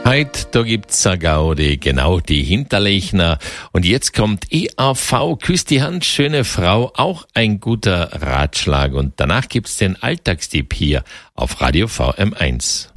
Heut, da gibt's a Gaudi, genau, die Hinterlechner. Und jetzt kommt EAV, Küss die Hand, schöne Frau, auch ein guter Ratschlag. Und danach gibt's den Alltagstipp hier auf Radio VM1.